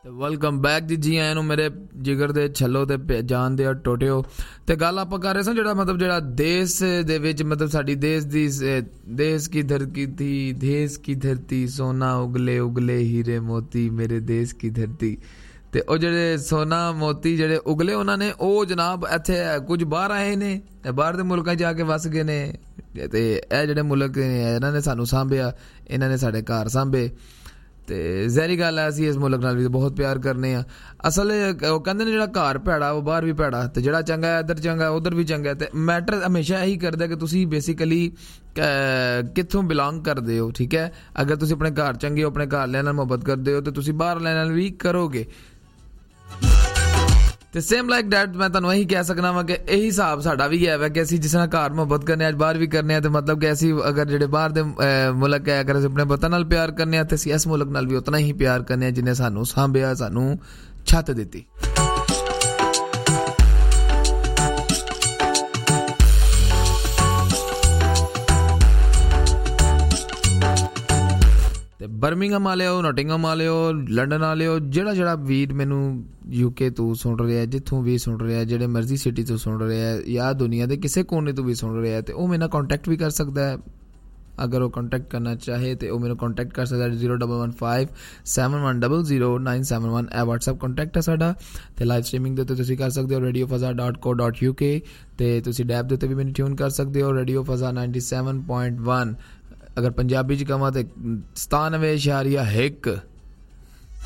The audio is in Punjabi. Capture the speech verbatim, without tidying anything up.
ਵੈਲਕਮ ਬੈਕ ਜੀ। ਜੀ ਆਇਆਂ ਨੂੰ ਮੇਰੇ ਜਿਗਰ ਦੇ ਛੱਲੋ ਤੇ ਜਾਨ ਦੇ ਟੋਟਿਓ। ਤੇ ਗੱਲ ਆਪਾਂ ਕਰ ਰਹੇ ਸਾਂ ਜਿਹੜਾ ਮਤਲਬ ਜਿਹੜਾ ਦੇਸ਼ ਦੇ ਵਿੱਚ ਮਤਲਬ ਸਾਡੀ ਦੇਸ਼ ਦੀ ਦੇਸ਼ ਕੀ ਧਰਤੀ ਥੀ, ਦੇਸ਼ ਕੀ ਧਰਤੀ ਸੋਨਾ ਉਗਲੇ ਉਗਲੇ ਹੀਰੇ ਮੋਤੀ ਮੇਰੇ ਦੇਸ਼ ਕੀ ਧਰਤੀ। ਤੇ ਉਹ ਜਿਹੜੇ ਸੋਨਾ ਮੋਤੀ ਜਿਹੜੇ ਉਗਲੇ ਉਹਨਾਂ ਨੇ ਉਹ ਜਨਾਬ ਇੱਥੇ ਕੁਝ ਬਾਹਰ ਆਏ ਨੇ, ਬਾਹਰ ਦੇ ਮੁਲਕਾਂ 'ਚ ਆ ਕੇ ਵਸ ਗਏ ਨੇ। ਤੇ ਇਹ ਜਿਹੜੇ ਮੁਲਕ ਇਹਨਾਂ ਨੇ ਸਾਨੂੰ ਸਾਂਭਿਆ, ਇਹਨਾਂ ਨੇ ਸਾਡੇ ਘਰ ਸਾਂਭੇ। ਤੇ ਜ਼ਹਿਰੀ ਗੱਲ ਹੈ ਅਸੀਂ ਇਸ ਮੁਲਕ ਨਾਲ ਵੀ ਬਹੁਤ ਪਿਆਰ ਕਰਨੇ ਆ। ਅਸਲ ਉਹ ਕਹਿੰਦੇ ਨੇ ਜਿਹੜਾ ਘਰ ਭੈੜਾ ਉਹ ਬਾਹਰ ਵੀ ਭੈੜਾ, ਤੇ ਜਿਹੜਾ ਚੰਗਾ ਹੈ ਇੱਧਰ ਚੰਗਾ ਉੱਧਰ ਵੀ ਚੰਗਾ। ਤੇ ਮੈਟਰ ਹਮੇਸ਼ਾ ਇਹੀ ਕਰਦਾ ਕਿ ਤੁਸੀਂ ਬੇਸਿਕਲੀ ਕਿੱਥੋਂ ਬਿਲੋਂਗ ਕਰਦੇ ਹੋ। ਠੀਕ ਹੈ, ਅਗਰ ਤੁਸੀਂ ਆਪਣੇ ਘਰ ਚੰਗੇ ਹੋ, ਆਪਣੇ ਘਰ ਵਾਲਿਆਂ ਨਾਲ ਮੁਹੱਬਤ ਕਰਦੇ ਹੋ, ਤਾਂ ਤੁਸੀਂ ਬਾਹਰ ਵਾਲਿਆਂ ਨਾਲ ਵੀ ਕਰੋਗੇ। ਤੇ ਸੇਮ ਲਾਈਕ ਡੈਟ ਮੈਂ ਤੁਹਾਨੂੰ ਇਹੀ ਕਹਿ ਸਕਣਾ ਵਾ ਕਿ ਇਹੀ ਹਿਸਾਬ ਸਾਡਾ ਵੀ ਹੈ ਵਾ ਕਿ ਅਸੀਂ ਜਿਸ ਤਰ੍ਹਾਂ ਘਰ ਮੁਹੱਬਤ ਕਰਨੇ ਅੱਜ ਬਾਹਰ ਵੀ ਕਰਨੇ ਆ। ਤੇ ਮਤਲਬ ਕਿ ਅਸੀਂ ਅਗਰ ਜਿਹੜੇ ਬਾਹਰ ਦੇ ਮੁਲਕ ਹੈ ਅਗਰ ਅਸੀਂ ਆਪਣੇ ਵਤਨ ਨਾਲ ਪਿਆਰ ਕਰਨੇ ਆ ਤੇ ਅਸੀਂ ਇਸ ਮੁਲਕ ਨਾਲ ਵੀ ਉਤਨਾ ਹੀ ਪਿਆਰ ਕਰਨੇ ਆ ਜਿਹਨੇ ਸਾਨੂੰ ਸਾਂਭਿਆ, ਸਾਨੂੰ ਛੱਤ ਦਿੱਤੀ। ਤੇ ਬਰਮਿੰਗਮ ਵਾਲਿਓ, ਨੋਟਿੰਗਮ ਵਾਲਿਓ, ਲੰਡਨ ਵਾਲਿਓ, ਜਿਹੜਾ ਜਿਹੜਾ ਵੀਰ ਮੈਨੂੰ ਯੂਕੇ ਤੋਂ ਸੁਣ ਰਿਹਾ, ਜਿੱਥੋਂ ਵੀ ਸੁਣ ਰਿਹਾ, ਜਿਹੜੇ ਮਰਜ਼ੀ ਸਿਟੀ ਤੋਂ ਸੁਣ ਰਿਹਾ ਜਾਂ ਦੁਨੀਆ ਦੇ ਕਿਸੇ ਕੋਨੇ ਤੋਂ ਵੀ ਸੁਣ ਰਿਹਾ, ਤੇ ਉਹ ਮੇਰੇ ਨਾਲ ਕੰਟੈਕਟ ਵੀ ਕਰ ਸਕਦਾ ਹੈ। ਅਗਰ ਉਹ ਕੰਟੈਕਟ ਕਰਨਾ ਚਾਹੇ ਤੇ ਉਹ ਮੈਨੂੰ ਕੰਟੈਕਟ ਕਰ ਸਕਦਾ zero double one five seven one double zero nine seven one. ਇਹ ਵਟਸਐਪ ਕੰਟੈਕਟ ਹੈ ਸਾਡਾ। ਤੇ ਲਾਈਵ ਸਟ੍ਰੀਮਿੰਗ ਦੇ ਉੱਤੇ ਤੁਸੀਂ ਕਰ ਸਕਦੇ ਹੋ ਰੇਡੀਓ ਫਜ਼ਾ ਡਾਟ ਕੋ ਡਾਟ ਯੂ ਕੇ। ਤੇ ਤੁਸੀਂ ਡੈਬ ਦੇ ਉੱਤੇ ਵੀ ਮੈਨੂੰ ਟਿਊਨ ਕਰ ਸਕਦੇ ਹੋ radio ਫਜ਼ਾ ninety seven point one. ਅਗਰ ਪੰਜਾਬੀ 'ਚ ਕਹਾਂ ਤਾਂ ਸਤਾਨਵੇਂ ਇਸ਼ਾਰੀਆ ਇੱਕ